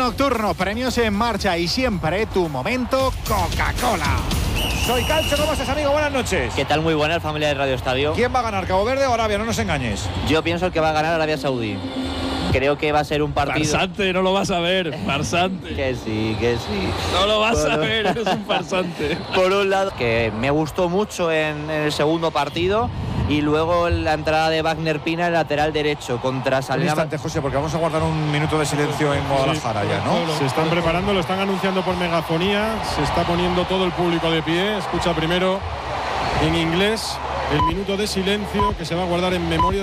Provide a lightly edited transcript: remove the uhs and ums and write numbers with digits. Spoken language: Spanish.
nocturno, premios en marcha y siempre tu momento Coca-Cola. Soy Calcio, ¿cómo estás, amigo? Buenas noches. ¿Qué tal? Muy buena, familia de Radio Estadio. ¿Quién va a ganar, Cabo Verde o Arabia? No nos engañes. Yo pienso el que va a ganar Arabia Saudí. Creo que va a ser un partido... Farsante, no lo vas a ver, farsante. Que sí. No lo vas a ver, eres un farsante. Por un lado, que me gustó mucho en el segundo partido, y luego la entrada de Wagner Pina, el lateral derecho, contra Un Salena. instante, José, porque vamos a guardar un minuto de silencio en Guadalajara ya, ¿no? Se están preparando, lo están anunciando por megafonía, se está poniendo todo el público de pie. Escucha primero en inglés el minuto de silencio que se va a guardar en memoria